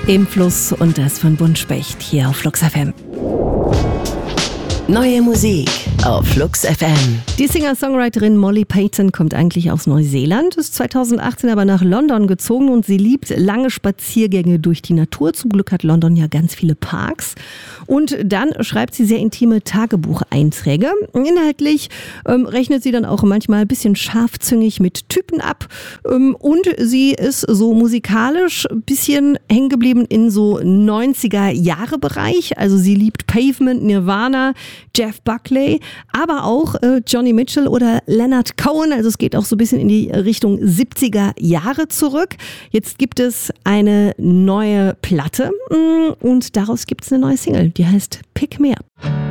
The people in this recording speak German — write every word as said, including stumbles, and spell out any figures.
Im Fluss und das von Buntspecht hier auf Flux F M. Neue Musik auf Flux F M. Die Singer-Songwriterin Molly Payton kommt eigentlich aus Neuseeland, ist zweitausendachtzehn aber nach London gezogen und sie liebt lange Spaziergänge durch die Natur. Zum Glück hat London ja ganz viele Parks. Und dann schreibt sie sehr intime Tagebucheinträge. Inhaltlich ähm, rechnet sie dann auch manchmal ein bisschen scharfzüngig mit Typen ab. Ähm, und sie ist so musikalisch ein bisschen hängen geblieben in so neunziger-Jahre-Bereich. Also sie liebt Pavement, Nirvana, Jeff Buckley, aber auch äh, Johnny Mitchell oder Leonard Cohen. Also es geht auch so ein bisschen in die Richtung siebziger Jahre zurück. Jetzt gibt es eine neue Platte und daraus gibt es eine neue Single, die heißt Pick Me Up.